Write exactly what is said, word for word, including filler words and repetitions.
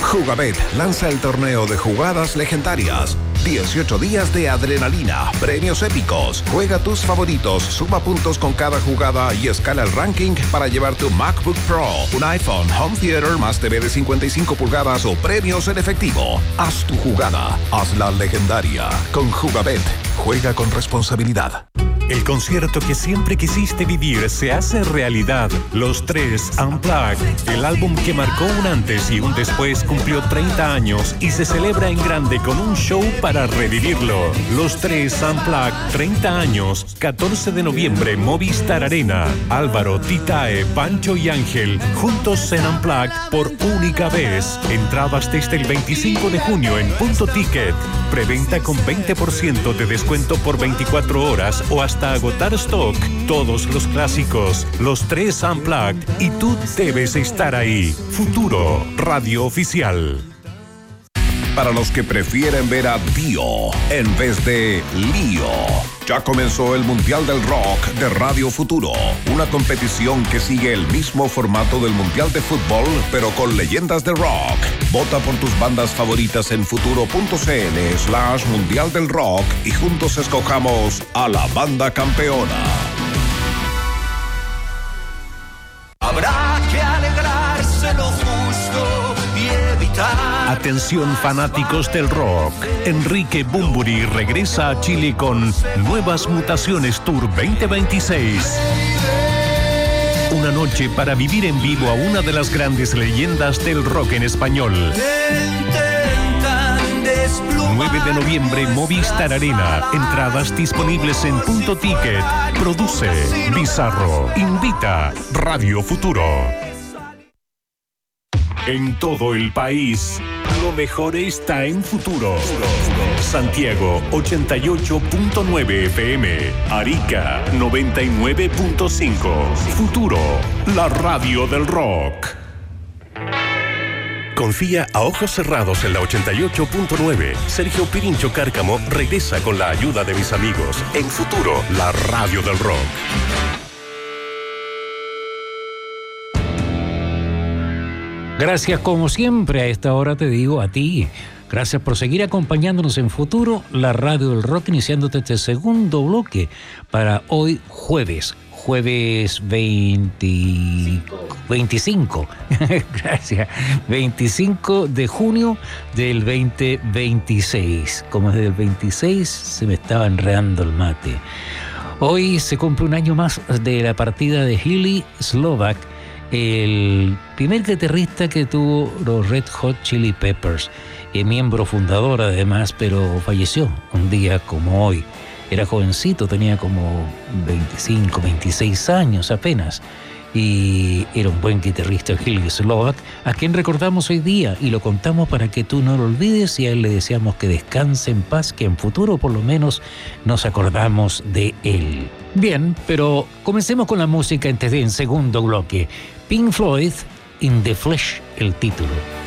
Jugabet lanza el torneo de jugadas legendarias. dieciocho días de adrenalina, premios épicos. Juega tus favoritos, suma puntos con cada jugada y escala el ranking para llevar tu MacBook Pro, un iPhone, home theater más T V de cincuenta y cinco pulgadas o premios en efectivo. Haz tu jugada, hazla legendaria. Con Jugabet, juega con responsabilidad. El concierto que siempre quisiste vivir se hace realidad. Los Tres Unplugged, el álbum que marcó un antes y un después, cumplió treinta años y se celebra en grande con un show para revivirlo. Los Tres Unplugged, treinta años, catorce de noviembre, Movistar Arena. Álvaro, Titae, Pancho y Ángel, juntos en Unplugged por única vez. Entradas desde el veinticinco de junio en Punto Ticket. Preventa con veinte por ciento de descuento por veinticuatro horas o hasta hasta agotar stock. Todos los clásicos, los Tres Unplugged, y tú debes estar ahí. Futuro, radio oficial. Para los que prefieren ver a Dio en vez de Lío, ya comenzó el Mundial del Rock de Radio Futuro, una competición que sigue el mismo formato del Mundial de Fútbol, pero con leyendas de rock. Vota por tus bandas favoritas en futuro.cl slash Mundial del Rock y juntos escojamos a la banda campeona. Habrá que alegrarse lo justo y evitar. Atención fanáticos del rock. Enrique Bunbury regresa a Chile con Nuevas Mutaciones Tour veinte veintiséis. Una noche para vivir en vivo a una de las grandes leyendas del rock en español. nueve de noviembre, Movistar Arena. Entradas disponibles en Punto Ticket. Produce Bizarro. Invita Radio Futuro. En todo el país, lo mejor está en Futuro. Santiago, ochenta y ocho punto nueve F M. Arica, noventa y nueve punto cinco. Futuro, la radio del rock. Confía a ojos cerrados en la ochenta y ocho punto nueve. Sergio Pirincho Cárcamo regresa con la ayuda de mis amigos. En Futuro, la radio del rock. Gracias como siempre, a esta hora te digo a ti. Gracias por seguir acompañándonos en Futuro, la radio del rock, iniciándote este segundo bloque para hoy jueves. Jueves veinte, veinticinco, gracias, veinticinco de junio del veinte veintiséis. Como desde el veintiséis se me estaba enredando el mate. Hoy se cumple un año más de la partida de Hilly Slovak, el primer guitarrista que tuvo los Red Hot Chili Peppers, y miembro fundador además, pero falleció un día como hoy. Era jovencito, tenía como veinticinco, veintiséis años apenas, y era un buen guitarrista, Hilly Slovak, a quien recordamos hoy día y lo contamos para que tú no lo olvides, y a él le deseamos que descanse en paz, que en futuro por lo menos nos acordamos de él. Bien, pero comencemos con la música antes de en segundo bloque. Pink Floyd, In the Flesh, el título.